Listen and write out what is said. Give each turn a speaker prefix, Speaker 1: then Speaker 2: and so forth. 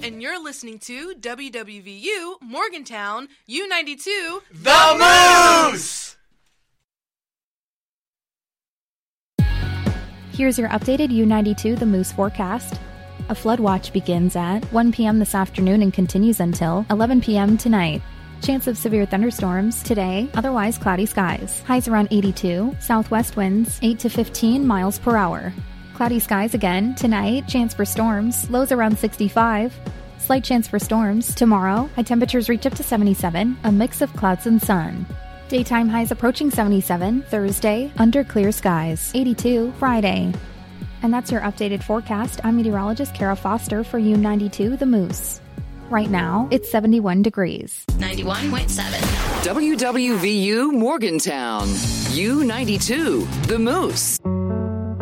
Speaker 1: and you're listening to WWVU Morgantown U92
Speaker 2: The Moose!
Speaker 3: Here's your updated U92 The Moose forecast. A flood watch begins at 1 p.m. this afternoon and continues until 11 p.m. tonight. Chance of severe thunderstorms today, otherwise cloudy skies. Highs around 82, southwest winds 8 to 15 miles per hour. Cloudy skies again tonight, chance for storms, lows around 65. Slight chance for storms tomorrow, high temperatures reach up to 77, a mix of clouds and sun. Daytime highs approaching 77, Thursday, under clear skies, 82 Friday. And that's your updated forecast. I'm meteorologist Kara Foster for U92 The Moose. Right now, it's 71 degrees.
Speaker 4: 91.7.
Speaker 5: WWVU Morgantown. U92 The Moose.